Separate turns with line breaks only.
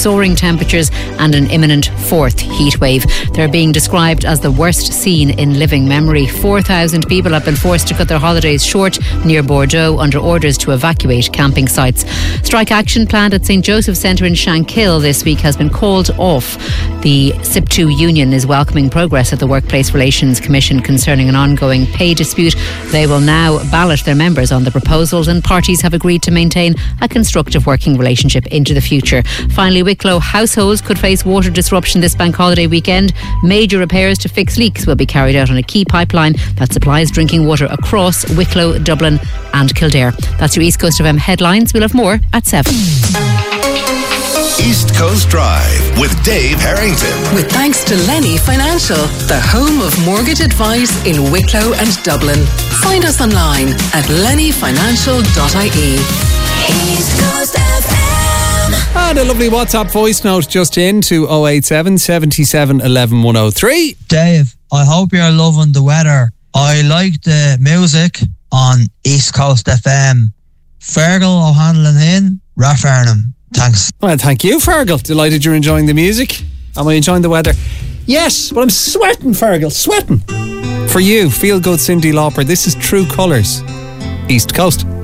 soaring temperatures and an imminent fourth heat wave. They're being described as the worst seen in living memory. 4,000 people have been forced to cut their holidays short near Bordeaux under orders to evacuate camping sites. Strike action planned at St Joseph's Centre in Shankill this week has been called off. The SIP2 union is welcoming progress at the Workplace Relations Commission concerning an ongoing pay dispute. They will now ballot their members on the proposals, and parties have agreed to maintain a constructive working relationship into the future. Finally, Wicklow households could face water disruption this bank holiday weekend. Major repairs to fix leaks will be carried out on a key pipeline that supplies drinking water across Wicklow, Dublin and Kildare. That's your East Coast FM headlines. We'll have more at 7.
East Coast Drive with Dave Harrington.
With thanks to Lenny Financial, the home of mortgage advice in Wicklow and Dublin. Find us online at lennyfinancial.ie.
East Coast FM.
And a lovely WhatsApp voice note just in to 087 77 11 103.
Dave, I hope you're loving the weather. I like the music on East Coast FM. Fergal O'Hanlon in Rathfarnham. Thanks.
Well, thank you, Fergal. Delighted you're enjoying the music. Am I enjoying the weather? Yes, but I'm sweating, Fergal, sweating. For you, Feel Good Cyndi Lauper. This is True Colours, East Coast.